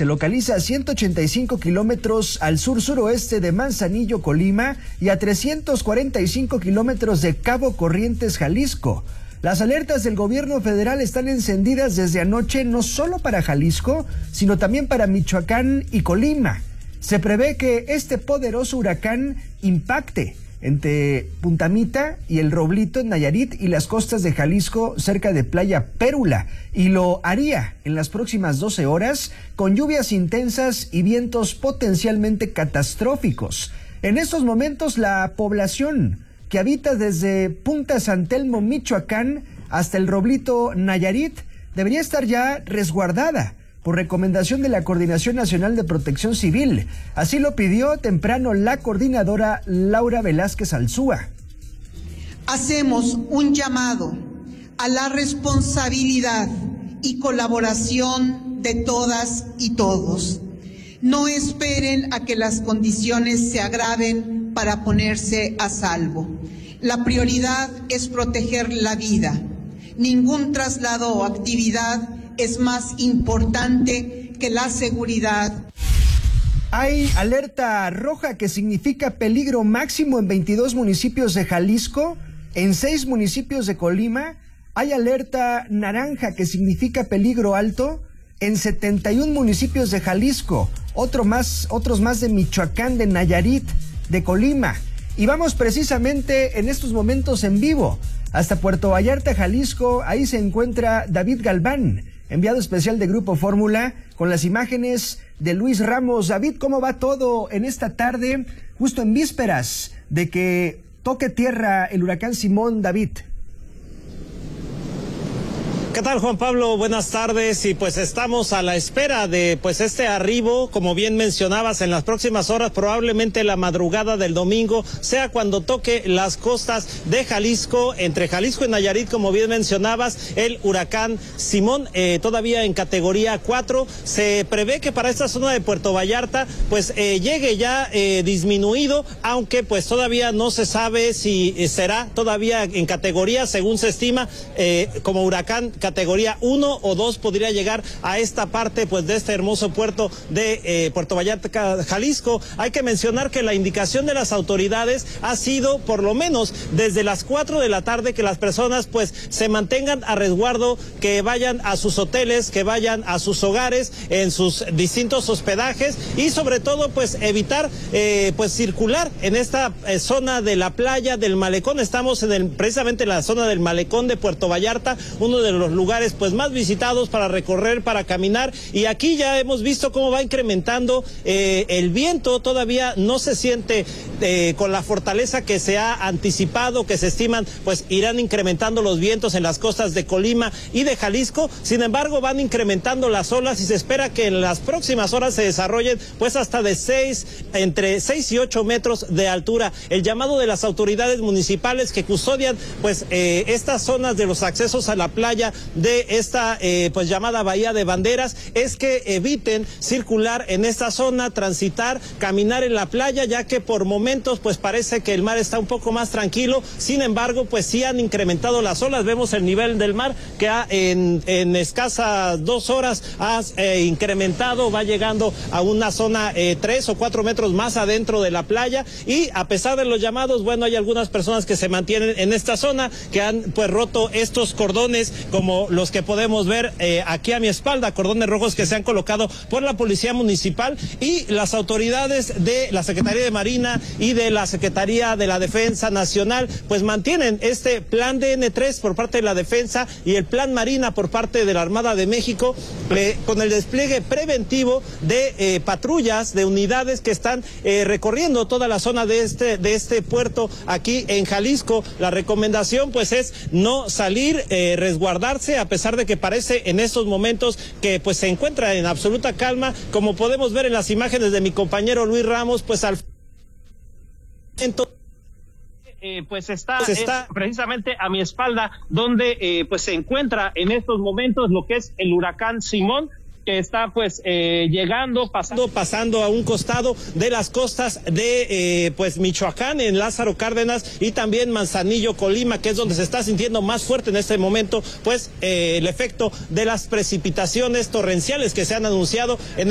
se localiza a 185 kilómetros al sur-suroeste de Manzanillo, Colima, y a 345 kilómetros de Cabo Corrientes, Jalisco. Las alertas del gobierno federal están encendidas desde anoche, no solo para Jalisco, sino también para Michoacán y Colima. Se prevé que este poderoso huracán impacte entre Punta Mita y El Roblito en Nayarit y las costas de Jalisco cerca de Playa Pérula, y lo haría en las próximas 12 horas con lluvias intensas y vientos potencialmente catastróficos. En estos momentos la población que habita desde Punta San Telmo, Michoacán, hasta El Roblito, Nayarit, debería estar ya resguardada por recomendación de la Coordinación Nacional de Protección Civil. Así lo pidió temprano la coordinadora Laura Velázquez Alzúa. Hacemos un llamado a la responsabilidad y colaboración de todas y todos. No esperen a que las condiciones se agraven para ponerse a salvo. La prioridad es proteger la vida. Ningún traslado o actividad es más importante que la seguridad. Hay alerta roja, que significa peligro máximo en 22 municipios de Jalisco, en 6 municipios de Colima. Hay alerta naranja, que significa peligro alto en 71 municipios de Jalisco, otros más de Michoacán, de Nayarit, de Colima. Y vamos precisamente en estos momentos en vivo hasta Puerto Vallarta, Jalisco. Ahí se encuentra David Galván, enviado especial de Grupo Fórmula, con las imágenes de Luis Ramos. David, ¿cómo va todo en esta tarde, justo en vísperas de que toque tierra el huracán Simón? David. ¿Qué tal, Juan Pablo? Buenas tardes. Y pues estamos a la espera de este arribo, como bien mencionabas, en las próximas horas, probablemente la madrugada del domingo, sea cuando toque las costas de Jalisco, entre Jalisco y Nayarit, como bien mencionabas, el huracán Simón, todavía en categoría 4. Se prevé que para esta zona de Puerto Vallarta llegue ya disminuido, aunque pues todavía no se sabe si será todavía en categoría, según se estima, como huracán categoría 1 o 2 podría llegar a esta parte de este hermoso puerto de Puerto Vallarta, Jalisco. Hay que mencionar que la indicación de las autoridades ha sido, por lo menos desde las 4 de la tarde, que las personas se mantengan a resguardo, que vayan a sus hoteles, que vayan a sus hogares, en sus distintos hospedajes, y sobre todo evitar circular en esta zona de la playa del Malecón. Estamos precisamente en la zona del Malecón de Puerto Vallarta, uno de los lugares más visitados para recorrer, para caminar, y aquí ya hemos visto cómo va incrementando el viento. Todavía no se siente con la fortaleza que se ha anticipado, que se estiman irán incrementando los vientos en las costas de Colima y de Jalisco. Sin embargo, van incrementando las olas y se espera que en las próximas horas se desarrollen hasta de entre 6 y 8 metros de altura. El llamado de las autoridades municipales que custodian estas zonas de los accesos a la playa de esta llamada Bahía de Banderas es que eviten circular en esta zona, transitar, caminar en la playa, ya que por momentos parece que el mar está un poco más tranquilo. Sin embargo, sí han incrementado las olas. Vemos el nivel del mar que en escasas 2 horas ha incrementado, va llegando a una zona 3 o 4 metros más adentro de la playa, y a pesar de los llamados, hay algunas personas que se mantienen en esta zona, que han roto estos cordones, como los que podemos ver aquí a mi espalda, cordones rojos que se han colocado por la Policía Municipal y las autoridades de la Secretaría de Marina y de la Secretaría de la Defensa Nacional, mantienen este plan DN3 por parte de la Defensa y el plan Marina por parte de la Armada de México, con el despliegue preventivo de patrullas, de unidades que están recorriendo toda la zona de este puerto aquí en Jalisco. La recomendación es no salir, resguardarse, a pesar de que parece en estos momentos que se encuentra en absoluta calma, como podemos ver en las imágenes de mi compañero Luis Ramos, al está precisamente a mi espalda, donde se encuentra en estos momentos lo que es el huracán Simón, que está pasando a un costado de las costas de Michoacán, en Lázaro Cárdenas, y también Manzanillo, Colima, que es donde se está sintiendo más fuerte en este momento el efecto de las precipitaciones torrenciales que se han anunciado en